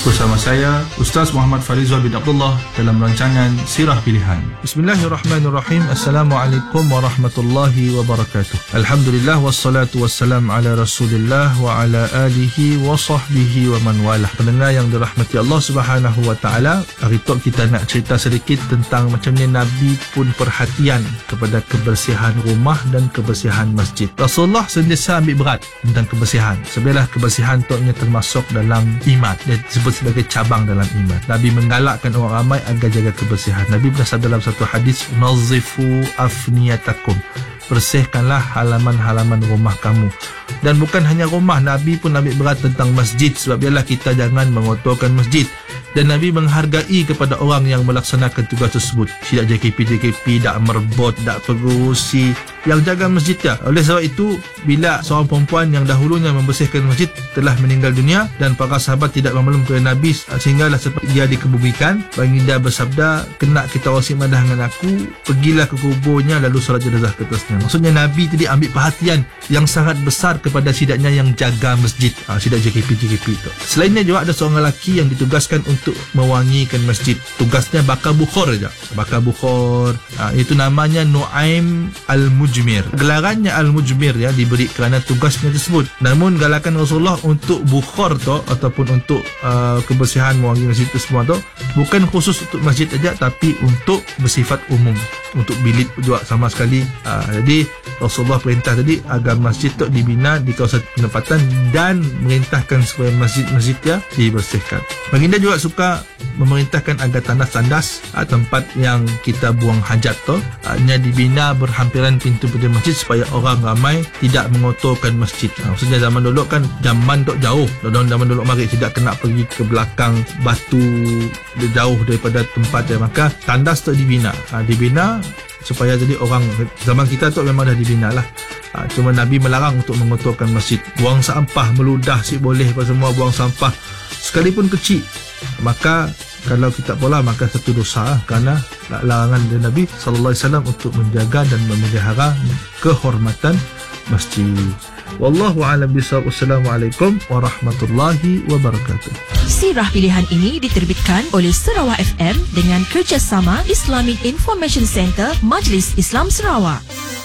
Bersama saya Ustaz Muhammad Farizal bin Abdullah dalam rancangan Sirah Pilihan. Bismillahirrahmanirrahim. Assalamualaikum warahmatullahi wabarakatuh. Alhamdulillah wassalatu wassalam ala Rasulillah wa ala alihi wa sahbihi wa man walah. Pendengar yang dirahmati Allah Subhanahu wa taala, hari ini kita nak cerita sedikit tentang macam ni Nabi pun perhatian kepada kebersihan rumah dan kebersihan masjid. Rasulullah sentiasa ambil berat tentang kebersihan. Sebenarnya kebersihan tu termasuk dalam iman. Dia disebut sebagai cabang dalam iman. Nabi menggalakkan orang ramai agar jaga kebersihan. Nabi bersabda dalam satu hadis, "Nazifu afniyatakum." Bersihkanlah halaman-halaman rumah kamu. Dan bukan hanya rumah, Nabi pun ambil berat tentang masjid. Sebab ialah kita jangan mengotorkan masjid. Dan Nabi menghargai kepada orang yang melaksanakan tugas tersebut. Tidak JKP, tak merbot, tak pengurusi, yang jaga masjid dia. Oleh sebab itu, bila seorang perempuan yang dahulunya membersihkan masjid telah meninggal dunia dan para sahabat tidak memeluk kepada Nabi, sehinggalah seperti dia dikebumikan, baginda bersabda, "Kena kita wasik madah dengan aku, pergilah ke kuburnya lalu solat jenazah ke atasnya." Maksudnya Nabi tadi ambil perhatian yang sangat besar kepada sidaknya yang jaga masjid, sidak JKP itu. Selainnya juga ada seorang lelaki yang ditugaskan untuk mewangikan masjid. Tugasnya bakar bukhor saja. Bakar bukhor, itu namanya Nu'aim Al-Mujmir. Gelarannya Al-Mujmir ya, diberi kerana tugasnya tersebut. Namun galakan Rasulullah untuk bukhor tu ataupun untuk kebersihan mewangi masjid itu semua tu bukan khusus untuk masjid saja, tapi untuk bersifat umum, untuk bilik juga sama sekali. Jadi Rasulullah perintah tadi agar masjid tu dibina di kawasan penempatan dan merintahkan supaya masjid-masjid dia dibersihkan. Baginda juga suka memerintahkan agar tandas-tandas tempat yang kita buang hajat tu hanya dibina berhampiran pintu-pintu masjid supaya orang ramai tidak mengotorkan masjid. Maksudnya zaman dulu kan zaman tu jauh, zaman dulu mari tidak kena pergi ke belakang batu jauh daripada tempat dia, maka tandas tu dibina supaya jadi orang zaman kita tu memang dah dibina lah. Cuma Nabi melarang untuk mengotorkan masjid. Buang sampah meludah si boleh apa semua, buang sampah sekalipun kecil, maka kalau kita pola maka satu dosa kerana larangan dari Nabi sallallahu alaihi wasallam untuk menjaga dan memelihara kehormatan masjid. Wallahu a'lam bishawab. Wassalamualaikum warahmatullahi wabarakatuh. Sirah Pilihan ini diterbitkan oleh Sarawak FM dengan kerjasama Islamic Information Center Majlis Islam Sarawak.